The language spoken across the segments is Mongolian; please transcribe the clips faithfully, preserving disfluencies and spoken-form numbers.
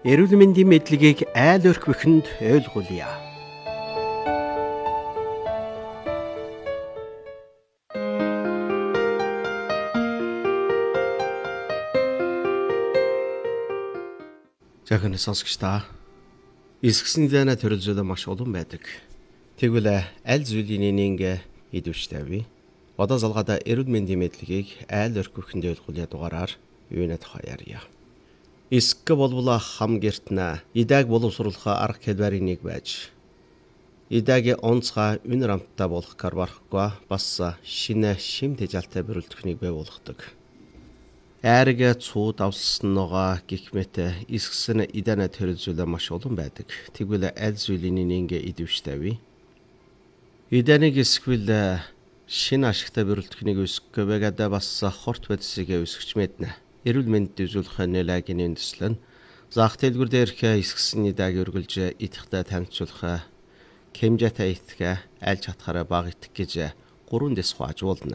Эрүүл мэндийн мэдлэгийг айл өрхвөхөнд ойлгуулъя. Жаахан сонсогч та эсгсэн дэна төрөлжөлөө маш олон байдаг. Тэгвэл аль зүйлийн нэг идэвчтэй вэ? Одоо залгаада эрүүл мэндийн мэдлэгийг айл өрхвөхөнд ойлгуулъя дугаараар юунад хаяарья. Эсг болбола хам гертна идаг боловсруулах арга хэлбэрийн нэг байж идагийн онцгой үнэр амттай болох карбархгүй бас шинэ шим тэжээлтэй бүрэлдэхүүнийг бий болгодог. Айрга цууд авсан ногоо гих мэт эсгсэн идана төрөлжүүлээ маш олон байдаг. Тэгвэл аль зүйлийн нэг идэвчтэй вэ? Иданыг эсгвэл шинэ ашигтай бүрэлдэхүүнийг үүсгэх байгаад бас хорт байдсыг үүсгэж мэднэ. Эрүүл мэндэд үзүүлэх нөлөөгийн үндэслэн заах дэлгүр дээрх эсгсэн идаг өргөлж идэхтэй танилцуулах хэмжээтэй итгэх аль чадхаараа баг итгэх гэж гурван дэс хуваажуулна.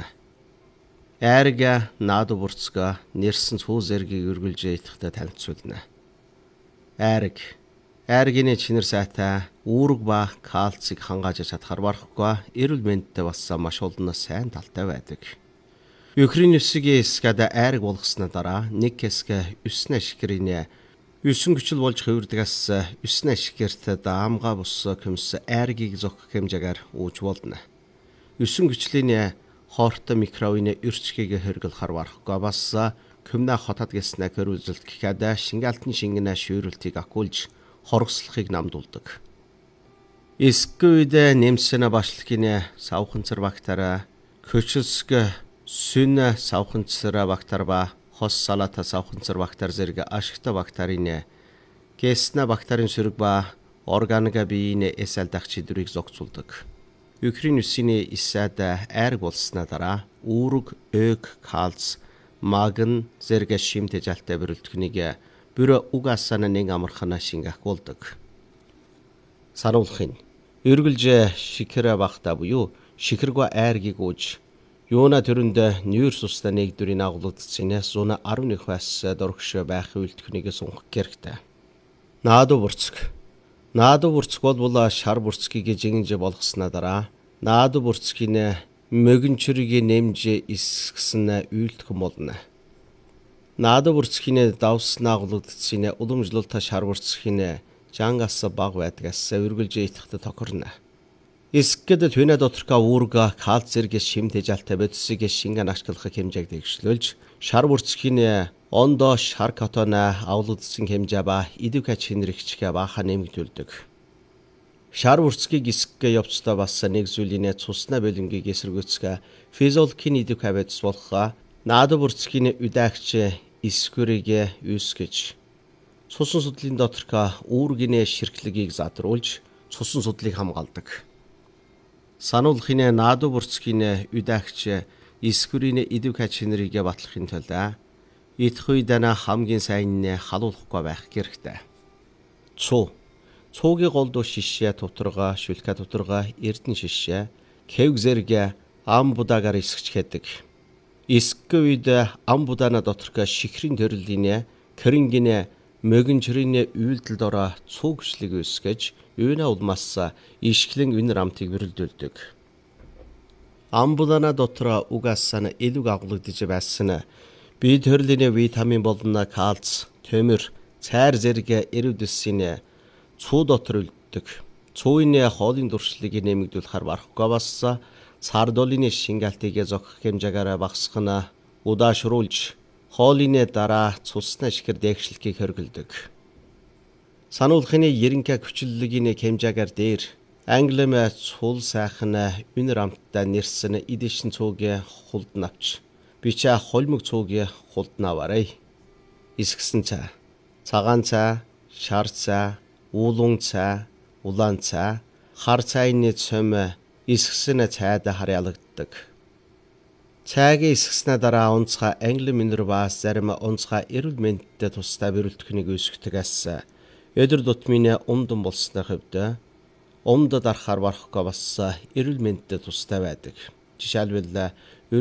Айрга наад бүрцгээ нэрсэн цүү зэргийг өргөлж идэхтэй танилцуулна. Айрг айргийн чинэр сайтай үүрэг ба кальцийг хангааж чадхаар барахгүй эрүүл мэндэд бас маш олон сайн талтай байдаг. Өкрийн үсгийн эсгад айрг болгосноо дараа нэг хэсэг өснө ашигрын өсөн гүчил болж хувирдгаас өснө ашигэрт даамга бус көмс айргийг зогх хэмжээгээр үүж болно. Өсөн гүчлийн хоортой микроны өрчгийг хэрэгэл харварахгүй бас көмнө хотод гэснэ хөрвүүлэлт гэхэд шингаалтын шингэнэ шүүрэлтийг акуулж хоргослохыг намдуулдаг. Эсгүүд нэмсэн башлахын савханцар бактери көчөлсг сүн савханцар бактери ба хос салата савханцар бактери зэрэг ашигтай бактерийн гэснэ бактерийн сүрэг ба органик биеийн эсэл дах чидрийг зогцуулдаг. Өкрийн үсгийн эсэд айрг болсноо дараа үүрэг, өг, кальц, магн зэрэг шим тэжээлтэй бүрэлдэхүүнийг бүр угаасаа нэг амархан шингэх болдог. Сануулхын эргэлж шикэр багтаа буюу шикэргүй айргийг ууж юуна төрөнд нүүр сустай нэгдүрийн агуулгадсан зуна арван нэг бас дөрөгш байх үйлдэлхнийг сунгах хэрэгтэй. Нааду бүрцэг. Нааду бүрцэг бол шар бүрцгийг жигэнж болгосноо дараа нааду бүрцгийн мөгөнчрийг нэмж эсгсэн үйлдэлхэн болно. Нааду бүрцгийн давснаа агуулгадсан уламжлалт шар бүрцгийн жангас баг байдгаас өргөлж идэхтэй тохирно. Эсгэд түнэ доторка үүрга кальц зэрэг шим тэжээлтэй бодисыг шингэн ашиглах хэмжээг дэвшлүүлж шар бүрцгийн ондоо шар катона авлагдсан хэмжээ ба идэвх чинэрэгчгээ бааха нэмэгдүүлдэг. Шар бүрцгийг эсгэх явцдаа бас нэг зүйлийн цусна бэлэнгийг эсэргүүцэх физиологийн идэвх бодис болох наад бүрцгийн үдаагч эсгүрийг үүсгэж цусан судлалын доторка үүргийн ширхлэгийг задруулж цусан судлалыг хамгаалдаг. Сануулхын нааду бүрцгийн үдаагч эсгүрийн идэвх чинэрийг батлахын тулд идэх үедээ хамгийн сайн нь халуулахгүй байх хэрэгтэй. Цуу. Цуугийн голдуу шишээ тутарга, шүлхэ тутарга, эрдэн шишээ, кевг зэрэг ам будаагаар эсгэж хэдэг. Эсгэх үед ам будаана доторх шихрийн төрлийн кэрингийн мөгөнчрийн үйлдэлд ороо цуу гүчлийг үүсгэж юуна улмаас ишглэн үнэр амтыг бүрэлдүүлдэг. Ам будаана дотор угаасаа илүү агуулгадж байсан бие төрлийн витамин болон кальц, төмөр, цайр зэрэг эрүүдэсийн цуу дотор үлддэг. Цуугийн хоолын дуршлыг нэмэгдүүлэхээр барахгүй бас сардолины шингаалтыг зогх хэмжээгээр багасгах нь удаашруулж хоолны дараа цусна шикэр дээгшлэхийг хөргөлдөг. Сануулхын ерөнхий хүчлэлийн хэмжээгээр дээр англим цул сайхан үнэр амттай нэрсэн эдэшин цуугийн хулд навч бичээ холмог цуугийн хулд наваарай. Эсгсэн цай, цагаан цай, шар цай, уулун цай, улаан цай, хар цайны цөм эсгсэн цайд харьяалагддаг. Цайг эсгснээ дараа онцгой англи минервас зарим онцгой эрүүл мэндэд тустай бүрэлдэхүүнийг үүсгдэгээс өдөр тутмын умдан болсны хувьд умд дарахаар барахгүй бас эрүүл мэндэд тустай байдаг. Жишээлбэл